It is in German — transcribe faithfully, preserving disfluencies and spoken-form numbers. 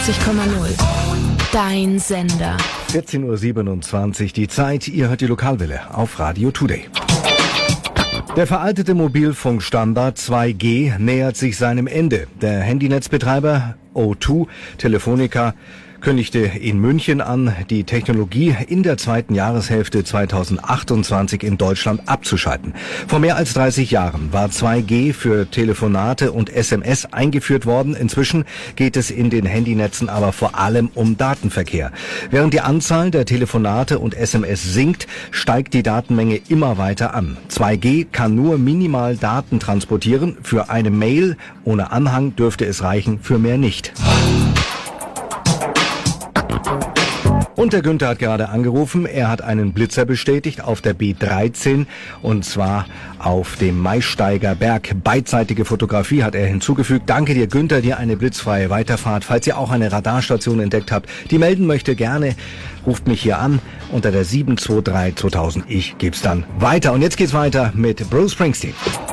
einundachtzig Komma null. Dein Sender. vierzehn Uhr siebenundzwanzig die Zeit. Ihr hört die Lokalwelle auf Radio Today. Der veraltete Mobilfunkstandard zwei G nähert sich seinem Ende. Der Handynetzbetreiber O zwei Telefonica kündigte in München an, die Technologie in der zweiten Jahreshälfte zweitausendachtundzwanzig in Deutschland abzuschalten. Vor mehr als dreißig Jahren war zwei G für Telefonate und S M S eingeführt worden. Inzwischen geht es in den Handynetzen aber vor allem um Datenverkehr. Während die Anzahl der Telefonate und S M S sinkt, steigt die Datenmenge immer weiter an. zwei G kann nur minimal Daten transportieren. Für eine Mail ohne Anhang dürfte es reichen, für mehr nicht. Und der Günther hat gerade angerufen, er hat einen Blitzer bestätigt auf der B dreizehn und zwar auf dem Maissteiger Berg. Beidseitige Fotografie hat er hinzugefügt. Danke dir, Günther, dir eine blitzfreie Weiterfahrt. Falls ihr auch eine Radarstation entdeckt habt, die melden möchte, gerne ruft mich hier an unter der sieben zwei drei zweitausend. Ich geb's dann weiter. Und jetzt geht's weiter mit Bruce Springsteen.